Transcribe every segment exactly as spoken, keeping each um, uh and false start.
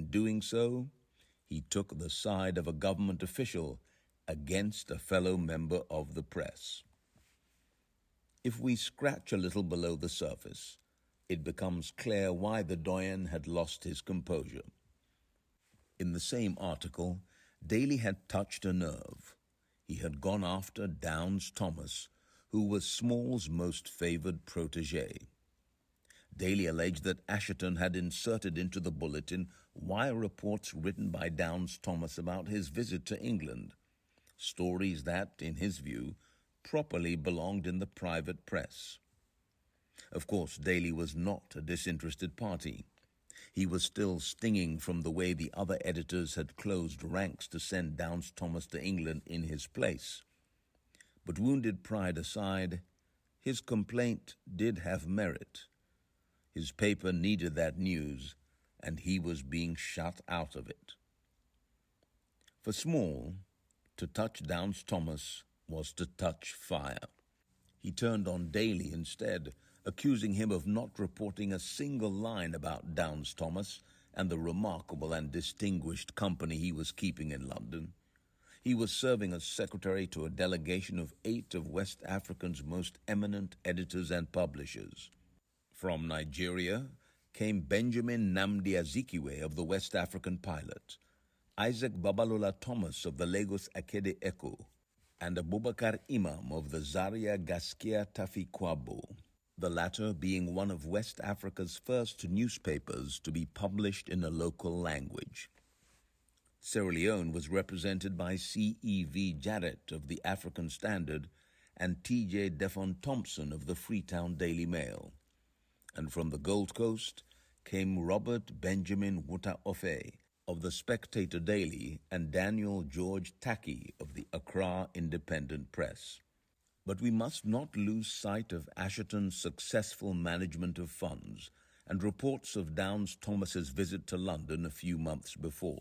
in doing so, he took the side of a government official against a fellow member of the press. If we scratch a little below the surface, it becomes clear why the doyen had lost his composure. In the same article, Daly had touched a nerve. He had gone after Downes Thomas, who was Small's most favoured protégé. Daly alleged that Assheton had inserted into the bulletin wire reports written by Downes Thomas about his visit to England, stories that, in his view, properly belonged in the private press. Of course, Daly was not a disinterested party. He was still stinging from the way the other editors had closed ranks to send Downes Thomas to England in his place. But wounded pride aside, his complaint did have merit. His paper needed that news, and he was being shut out of it. For Small, to touch Downes Thomas was to touch fire. He turned on Daly instead, accusing him of not reporting a single line about Downes Thomas and the remarkable and distinguished company he was keeping in London. He was serving as secretary to a delegation of eight of West Africa's most eminent editors and publishers. From Nigeria came Benjamin Nnamdi Azikiwe of the West African Pilot, Isaac Babalola Thomas of the Lagos Akede Echo, and Abubakar Imam of the Zaria Gaskia Tafikwabo, the latter being one of West Africa's first newspapers to be published in a local language. Sierra Leone was represented by C E V Jarrett of the African Standard and T J Defon Thompson of the Freetown Daily Mail. And from the Gold Coast came Robert Benjamin Wuta Ofe of the Spectator Daily and Daniel George Taki of the Accra Independent Press. But we must not lose sight of Assheton's successful management of funds and reports of Downes Thomas's visit to London a few months before.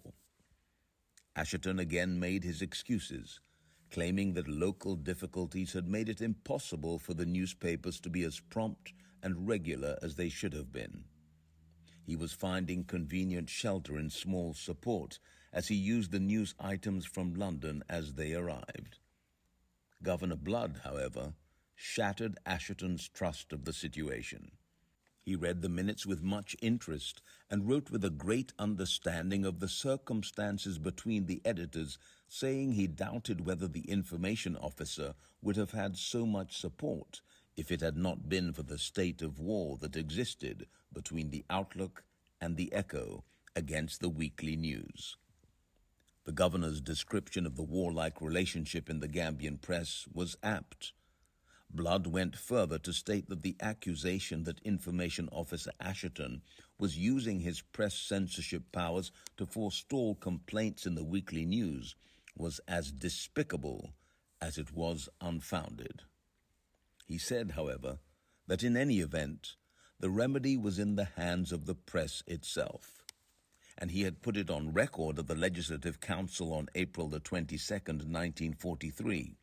Assheton again made his excuses, claiming that local difficulties had made it impossible for the newspapers to be as prompt and regular as they should have been. He was finding convenient shelter in Small's support as he used the news items from London as they arrived. Governor Blood, however, shattered Assheton's trust of the situation. He read the minutes with much interest and wrote with a great understanding of the circumstances between the editors, saying he doubted whether the information officer would have had so much support if it had not been for the state of war that existed between the Outlook and the Echo against the weekly news. The governor's description of the warlike relationship in the Gambian press was apt. Blood went further to state that the accusation that Information Officer Assheton was using his press censorship powers to forestall complaints in the weekly news was as despicable as it was unfounded. He said, however, that in any event, the remedy was in the hands of the press itself, and he had put it on record at the Legislative Council on April the twenty-second, nineteen forty-three.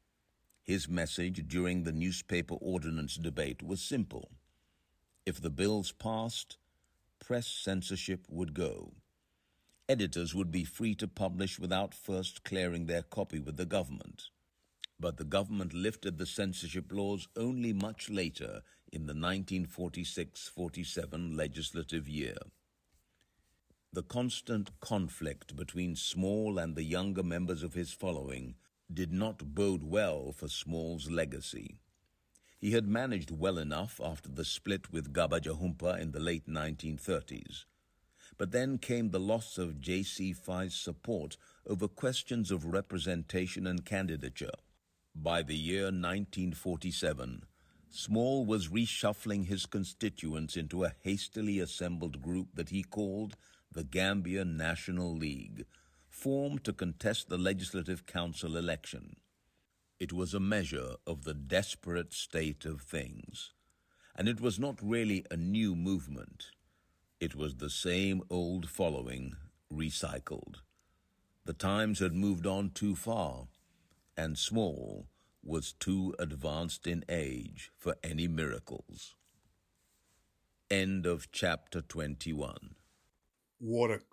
His message during the newspaper ordinance debate was simple. If the bills passed, press censorship would go. Editors would be free to publish without first clearing their copy with the government. But the government lifted the censorship laws only much later in the nineteen forty-six forty-seven legislative year. The constant conflict between Small and the younger members of his following did not bode well for Small's legacy. He had managed well enough after the split with Gabaja Humpa in the late nineteen thirties. But then came the loss of J C Fi's support over questions of representation and candidature. By the year nineteen forty-seven, Small was reshuffling his constituents into a hastily assembled group that he called the Gambia National League, formed to contest the Legislative Council election. It was a measure of the desperate state of things, and it was not really a new movement. It was the same old following, recycled. The times had moved on too far, and Small was too advanced in age for any miracles. End of chapter twenty-one. What a